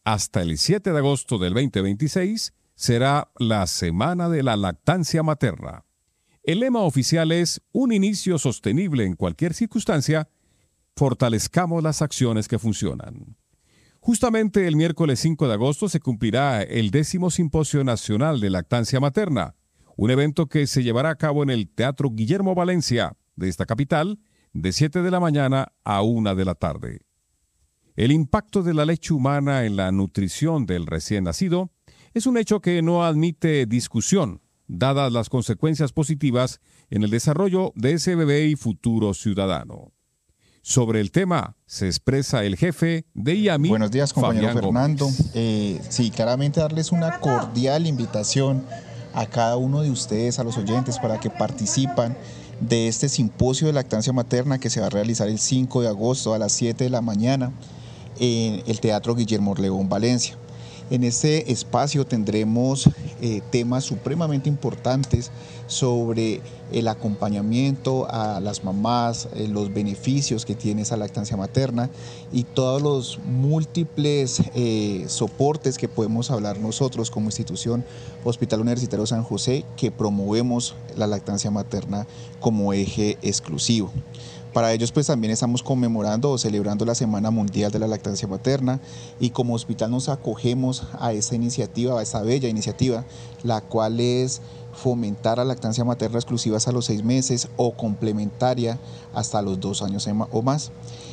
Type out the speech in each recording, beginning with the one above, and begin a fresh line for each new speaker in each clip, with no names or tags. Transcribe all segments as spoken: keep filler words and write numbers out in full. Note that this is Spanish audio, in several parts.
hasta el siete de agosto del veinte veintiséis será la Semana de la Lactancia Materna. El lema oficial es un inicio sostenible en cualquier circunstancia. Fortalezcamos las acciones que funcionan. Justamente el miércoles cinco de agosto se cumplirá el décimo Simposio Nacional de Lactancia Materna, un evento que se llevará a cabo en el Teatro Guillermo Valencia de esta capital, de siete de la mañana a una de la tarde. El impacto de la leche humana en la nutrición del recién nacido es un hecho que no admite discusión, dadas las consecuencias positivas en el desarrollo de ese bebé y futuro ciudadano. Sobre el tema se expresa el jefe de I A M I.
Buenos días, compañero
Fabián
Fernando. Eh, sí, claramente darles una cordial invitación a cada uno de ustedes, a los oyentes, para que participan de este simposio de lactancia materna que se va a realizar el cinco de agosto a las siete de la mañana en el Teatro Guillermo León Valencia. En este espacio tendremos eh, temas supremamente importantes sobre el acompañamiento a las mamás, eh, los beneficios que tiene esa lactancia materna y todos los múltiples eh, soportes que podemos hablar nosotros como institución Hospital Universitario San José, que promovemos la lactancia materna como eje exclusivo. Para ellos pues también estamos conmemorando o celebrando la Semana Mundial de la Lactancia Materna y como hospital nos acogemos a esta iniciativa, a esta bella iniciativa, la cual es fomentar la lactancia materna exclusiva hasta los seis meses o complementaria hasta los dos años o más.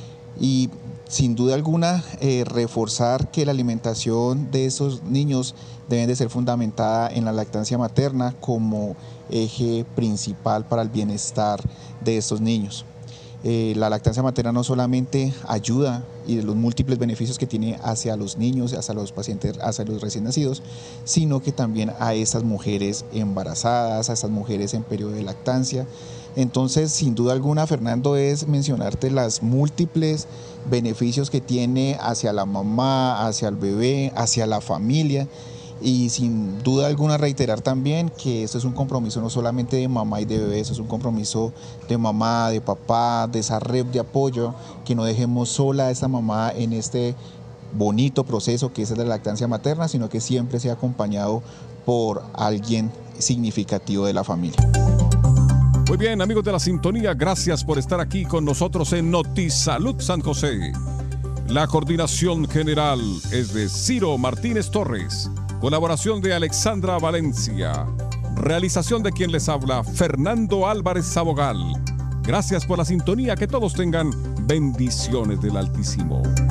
Y sin duda alguna eh, reforzar que la alimentación de estos niños debe de ser fundamentada en la lactancia materna como eje principal para el bienestar de estos niños. Eh, la lactancia materna no solamente ayuda y de los múltiples beneficios que tiene hacia los niños, hacia los pacientes, hacia los recién nacidos, sino que también a esas mujeres embarazadas, a esas mujeres en periodo de lactancia. Entonces, sin duda alguna, Fernando, es mencionarte las múltiples beneficios que tiene hacia la mamá, hacia el bebé, hacia la familia. Y sin duda alguna reiterar también que esto es un compromiso no solamente de mamá y de bebé, esto es un compromiso de mamá, de papá, de esa red de apoyo, que no dejemos sola a esta mamá en este bonito proceso que es el de la lactancia materna, sino que siempre sea acompañado por alguien significativo de la familia.
Muy bien, amigos de la sintonía, gracias por estar aquí con nosotros en NotiSalud San José. La coordinación general es de Ciro Martínez Torres. Colaboración de Alexandra Valencia. Realización de quien les habla, Fernando Álvarez Sabogal. Gracias por la sintonía, que todos tengan bendiciones del Altísimo.